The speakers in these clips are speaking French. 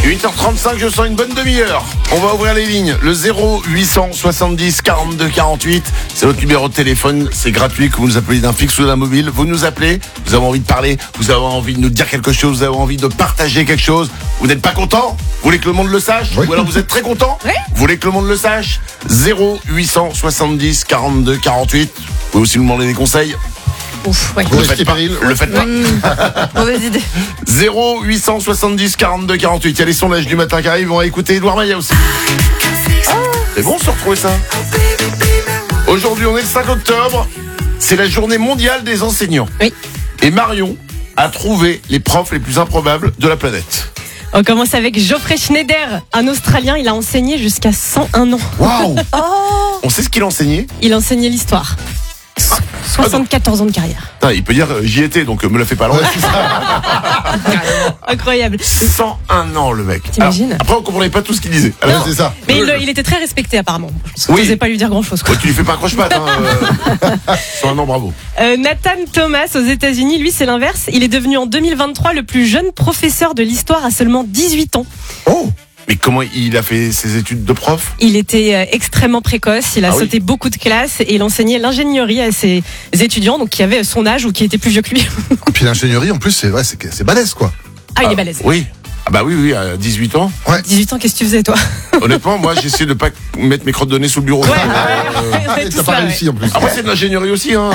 8h35, je sens une bonne demi-heure. On va ouvrir les lignes. Le 0870 42 48. C'est votre numéro de téléphone. C'est gratuit, que vous nous appelez d'un fixe ou d'un mobile. Vous nous appelez, vous avez envie de parler, vous avez envie de nous dire quelque chose, vous avez envie de partager quelque chose. Vous n'êtes pas content? Vous voulez que le monde le sache? Oui. Ou alors vous êtes très content? Oui. Vous voulez que le monde le sache? 0870 42 48. Vous pouvez aussi nous demander des conseils. Ouf, ouais. Le faites pas. Le faites pas. Mauvaise idée. 0870 42 48. Il y a les sondages du matin qui arrivent. On va écouter Edouard Maillet aussi. C'est bon de se retrouver ça. Aujourd'hui, on est le 5 octobre. C'est la journée mondiale des enseignants. Oui. Et Marion a trouvé les profs les plus improbables de la planète. On commence avec Geoffrey Schneider, un Australien. Il a enseigné jusqu'à 101 ans. Waouh. On sait ce qu'il enseignait. Il enseignait l'histoire. 74 ans de carrière. Putain, il peut dire j'y étais, donc me la fais pas l'envers. Incroyable. 101 ans le mec. T'imagines? Alors, après on comprenait pas tout ce qu'il disait. Ah, Non. c'est ça. Mais il était très respecté apparemment. Je Oui. n'osais pas lui dire grand chose. Ouais, tu lui fais pas un croche-patte. 101 ans, bravo. Nathan Thomas aux États-Unis, lui c'est l'inverse. Il est devenu en 2023 le plus jeune professeur de l'histoire à seulement 18 ans. Oh. Mais comment il a fait ses études de prof? Il était extrêmement précoce, il a sauté beaucoup de classes et il enseignait l'ingénierie à ses étudiants donc qui avaient son âge ou qui étaient plus vieux que lui. Et puis l'ingénierie, en plus, c'est balèze, quoi. Ah, il est balèze. Oui. Ah bah oui, à 18 ans. 18 ans, qu'est-ce que tu faisais toi? Honnêtement, moi j'essaie de pas mettre mes crottes de nez sous le bureau. T'as pas réussi, en plus. Après c'est de l'ingénierie aussi, hein.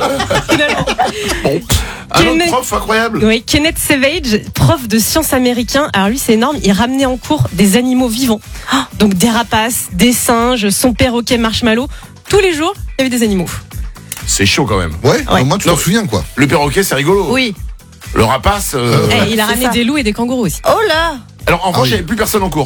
Bon. Un autre prof incroyable. Oui, Kenneth Savage, prof de sciences américain. Alors lui, c'est énorme. Il ramenait en cours des animaux vivants. Donc des rapaces, des singes, son perroquet marshmallow. Tous les jours, il y avait des animaux. C'est chaud quand même. Ouais, Ouais. au moins tu t'en souviens, quoi. Le perroquet c'est rigolo. Oui. Le rapace. Il a ramené des loups et des kangourous aussi. Oh là! Alors en revanche, il oui. n'y avait plus personne en cours.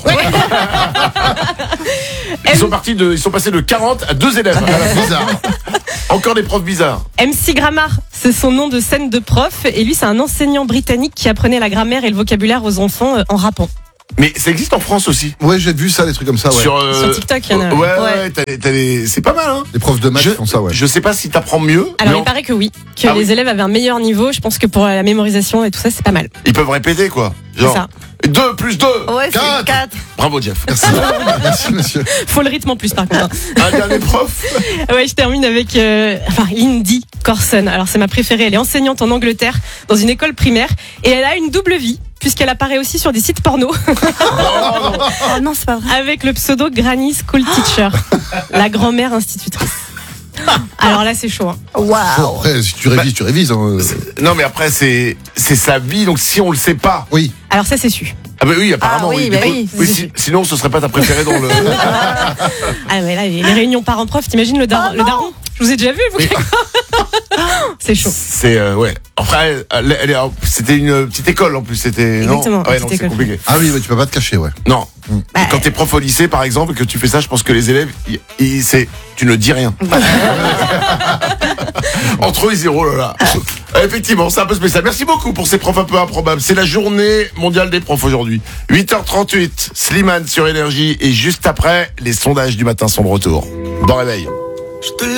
Ils sont passés de 40 à 2 élèves. Bizarre. Encore des profs bizarres. MC Grammar, c'est son nom de scène de prof. Et lui, c'est un enseignant britannique qui apprenait la grammaire et le vocabulaire aux enfants en rappant. Mais ça existe en France aussi. Ouais, j'ai vu ça, des trucs comme ça, ouais. Sur TikTok, il y en a. Ouais, c'est pas mal, hein. Les profs de maths font ça, ouais. Je sais pas si t'apprends mieux. Alors mais il paraît que oui, que les élèves avaient un meilleur niveau. Je pense que pour la mémorisation et tout ça, c'est pas mal. ils peuvent répéter, quoi. C'est ça. 2 plus 2. Ouais, c'est 4. Bravo, Jeff. Merci. Merci, monsieur. Faut le rythme en plus par contre. Un dernier prof. Ouais, je termine avec Lindy Corson. Alors c'est ma préférée. Elle est enseignante en Angleterre dans une école primaire et elle a une double vie puisqu'elle apparaît aussi sur des sites porno Oh non, c'est pas vrai. avec le pseudo Granny School Teacher, la grand-mère institutrice. Alors là c'est chaud. Hein. Bon, Waouh. après, si tu révises, tu révises. Hein. Non, mais après, c'est sa vie, donc si on le sait pas. Oui. Alors ça c'est su. Ah, bah oui, apparemment, Ah oui, bah oui. Sinon, ce serait pas ta préférée dans le. Ah mais là les réunions parents-prof, t'imagines le daron, Je vous ai déjà vu vous. C'est chaud. C'est, ouais. Après, c'était une petite école en plus, c'était. Exactement, Non, ouais, petite non, c'est école. compliqué. Ah oui, tu peux pas te cacher, ouais. Non. Bah, Quand t'es prof au lycée, par exemple, et que tu fais ça, je pense que les élèves, tu ne dis rien. Entre eux, ils disent, oh là là. Effectivement, c'est un peu spécial. Merci beaucoup pour ces profs un peu improbables. C'est la journée mondiale des profs aujourd'hui. 8h38, Slimane sur Énergie. Et juste après, les sondages du matin sont de retour. Bon réveil.